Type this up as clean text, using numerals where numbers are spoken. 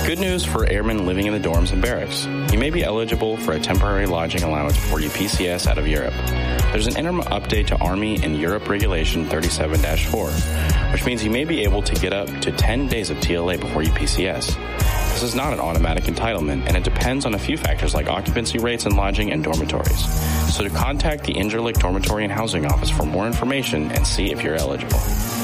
Good news for airmen living in the dorms and barracks. You may be eligible for a temporary lodging allowance before you PCS out of Europe. There's an interim update to Army and Europe Regulation 37-4, which means you may be able to get up to 10 days of TLA before you PCS. This is not an automatic entitlement, and it depends on a few factors like occupancy rates and lodging and dormitories. So to contact the Incirlik Dormitory and Housing Office for more information and see if you're eligible.